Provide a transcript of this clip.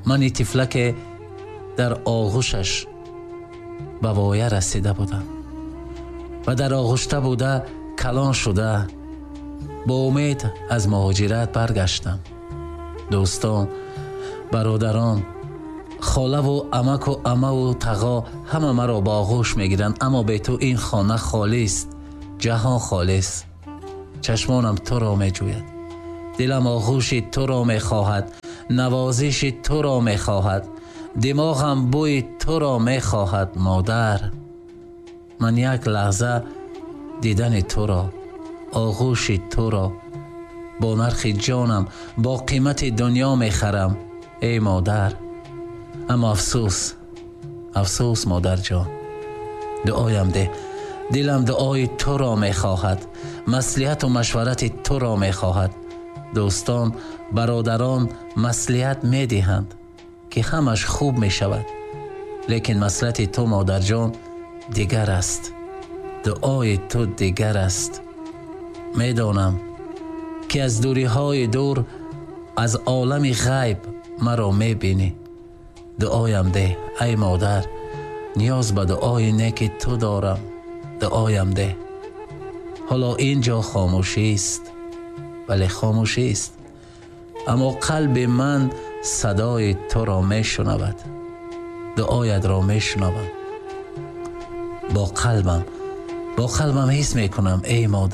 من طفلک در آغوشش به وایه رسیده بودم و در آغوشته بوده کلان شده با امید از مهاجرت برگشتم. دوستان، برادران، خاله و عمک و عمه و تقا همه مرا با آغوش میگیرن، اما به تو این خانه خالی است، جهان خالی است. چشمانم تو را میجوید، دلم آغوش تو را میخواهد، نوازش تو را میخواهد، دماغم بوی تو را میخواهد. مادر، من یک لحظه دیدن تو را، آغوش تو را با نرخ جانم، با قیمت دنیا میخرم ای مادر. اما افسوس، افسوس مادر جان، دعایم ده، دلم دعای تو را میخواهد، مصلحت و مشورت تو را میخواهد. دوستان، برادران مصلحت میدهند که همش خوب میشود، لیکن مصلحت تو مادر جان دیگر است، دعای تو دیگر است. میدانم که از دوری های دور از عالم غیب مرا میبینی. دعایم ده ای مادر، نیاز به دعای نیک تو دارم، دعایم ده. حالا اینجا خاموشی است، ولی خاموشی است، اما قلب من صدای تو را میشنود، دعایت را میشنوم. با قلبم حس میکنم ای مادر.